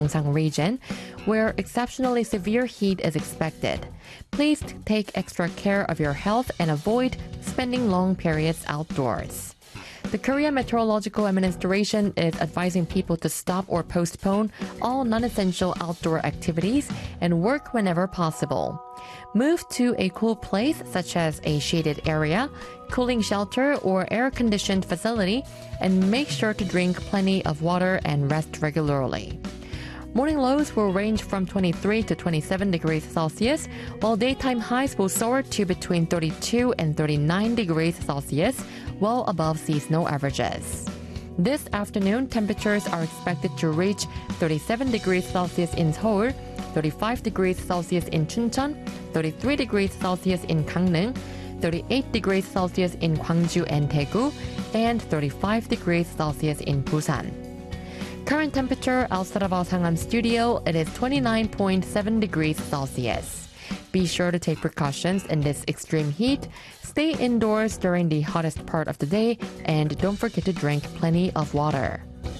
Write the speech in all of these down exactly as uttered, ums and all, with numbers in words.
Gyeongsang region, where exceptionally severe heat is expected. Please take extra care of your health and avoid spending long periods outdoors. The Korea Meteorological Administration is advising people to stop or postpone all non-essential outdoor activities and work whenever possible. Move to a cool place such as a shaded area, cooling shelter, or air-conditioned facility, and make sure to drink plenty of water and rest regularly. Morning lows will range from twenty-three to twenty-seven degrees Celsius, while daytime highs will soar to between thirty-two and thirty-nine degrees Celsius, well above seasonal averages. This afternoon, temperatures are expected to reach thirty-seven degrees Celsius in Seoul, thirty-five degrees Celsius in Chuncheon, thirty-three degrees Celsius in Gangneung, thirty-eight degrees Celsius in Gwangju and Daegu, and thirty-five degrees Celsius in Busan. Current temperature outside of our Sangam studio, it is twenty-nine point seven degrees Celsius. Be sure to take precautions in this extreme heat. Stay indoors during the hottest part of the day, and don't forget to drink plenty of water.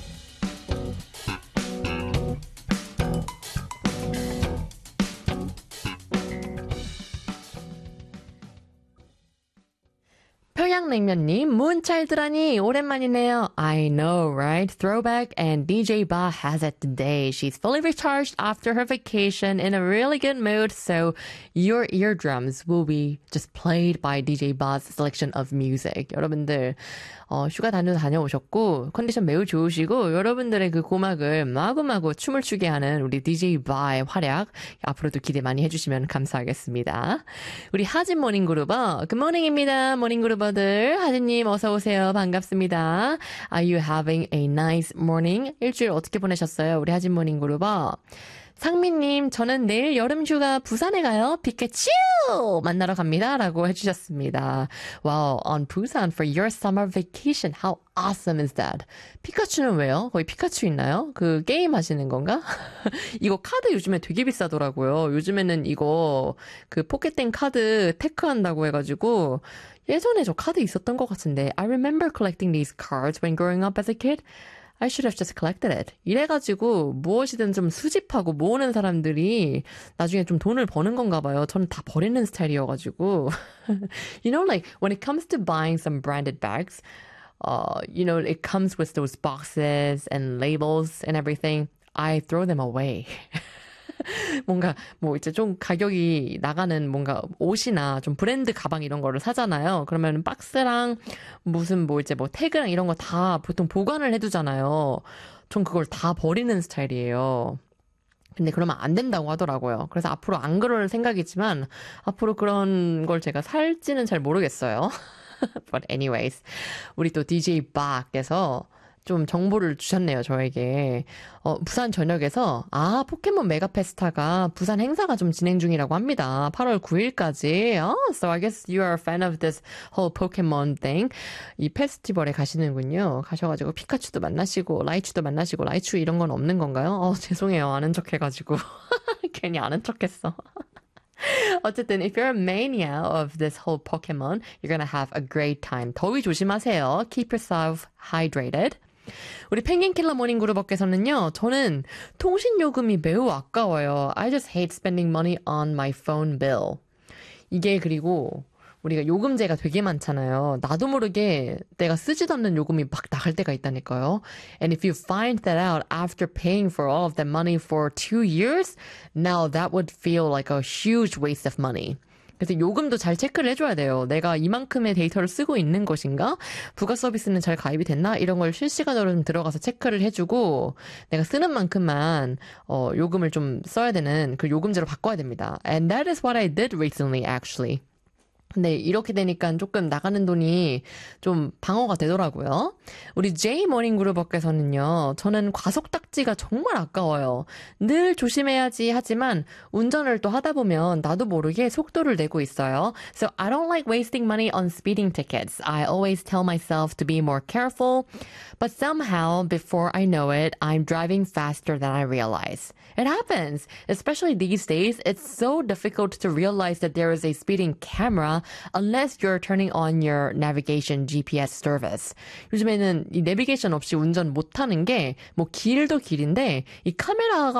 평양냉면님, 문찰드라니 오랜만이네요. I know, right? Throwback, and D J Ba has it today. She's fully recharged after her vacation in a really good mood, so your eardrums will be just played by D J Ba's selection of music. 여러분들 어, 휴가 다녀 다녀오셨고 컨디션 매우 좋으시고 여러분들의 그 고막을 마구마구 춤을 추게 하는 우리 디제이 바의 활약 앞으로도 기대 많이 해주시면 감사하겠습니다. 우리 하진 모닝그룹어 굿모닝입니다. 모닝그룹어들 하진님 어서 오세요. 반갑습니다. Are you having a nice morning? 일주일 어떻게 보내셨어요? 우리 하진 모닝그룹어 상민님, 저는 내일 여름휴가 부산에 가요. 피카츄 만나러 갑니다. 라고 해주셨습니다. Wow, on Busan for your summer vacation. How awesome is that? 피카츄는 왜요? 거기 피카츄 있나요? 그 게임 하시는 건가? 이거 카드 요즘에 되게 비싸더라고요. 요즘에는 이거 그 포켓땡 카드 테크한다고 해가지고 예전에 저 카드 있었던 것 같은데 I remember collecting these cards when growing up as a kid. I should have just collected it. 이래가지고 무엇이든 좀 수집하고 모으는 사람들이 나중에 좀 돈을 버는 건가 봐요. 저는 다 버리는 스타일이어가지고. You know, like when it comes to buying some branded bags, uh, you know, it comes with those boxes and labels and everything. I throw them away. 뭔가 뭐 이제 좀 가격이 나가는 뭔가 옷이나 좀 브랜드 가방 이런 거를 사잖아요. 그러면 박스랑 무슨 뭐 이제 뭐 태그랑 이런 거 다 보통 보관을 해두잖아요. 전 그걸 다 버리는 스타일이에요. 근데 그러면 안 된다고 하더라고요. 그래서 앞으로 안 그럴 생각이지만 앞으로 그런 걸 제가 살지는 잘 모르겠어요. But anyways, 우리 또 디제이 바께서 좀 정보를 주셨네요, 저에게. 어, 부산 전역에서, 아, 포켓몬 메가 페스타가 부산 행사가 좀 진행 중이라고 합니다. 팔월 구일까지. Oh, so I guess you are a fan of this whole Pokemon thing. 이 페스티벌에 가시는군요. 가셔가지고 피카츄도 만나시고, 라이츄도 만나시고, 라이츄 이런 건 없는 건가요? 어, 죄송해요. 아는 척 해가지고. 괜히 아는 척 했어. 어쨌든, if you're a mania of this whole Pokemon, you're gonna have a great time. 더위 조심하세요. Keep yourself hydrated. 우리 펭귄킬러 모닝그룹업께서는요. 저는 통신요금이 매우 아까워요. I just hate spending money on my phone bill. 이게 그리고 우리가 요금제가 되게 많잖아요. 나도 모르게 내가 쓰지도 않는 요금이 막 나갈 때가 있다니까요. And if you find that out after paying for all of that money for two years, now that would feel like a huge waste of money. 그래서 요금도 잘 체크를 해줘야 돼요. 내가 이만큼의 데이터를 쓰고 있는 것인가? 부가 서비스는 잘 가입이 됐나? 이런 걸 실시간으로 좀 들어가서 체크를 해주고 내가 쓰는 만큼만 어, 요금을 좀 써야 되는 그 요금제로 바꿔야 됩니다. And that is what I did recently, actually. 근데 이렇게 되니까 조금 나가는 돈이 좀 방어가 되더라고요. 우리 J 모닝그룹업께서는요. 저는 과속딱지가 정말 아까워요. 늘 조심해야지 하지만 운전을 또 하다 보면 나도 모르게 속도를 내고 있어요. So I don't like wasting money on speeding tickets. I always tell myself to be more careful. But somehow, before I know it, I'm driving faster than I realize. It happens. Especially these days, it's so difficult to realize that there is a speeding camera 됩니다. Unless you're turning on your navigation G P S service. 요즘에는 이 내비게이션 없이 운전 못하는 게 뭐 길도 길인데 이 카메라가